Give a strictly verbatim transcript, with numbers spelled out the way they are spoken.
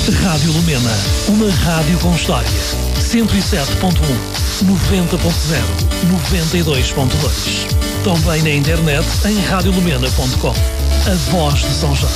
Rádio Lumena, uma rádio com história. cento e sete ponto um, noventa ponto zero, noventa e dois ponto dois. Também na internet em rádio lumena ponto com. A voz de São João.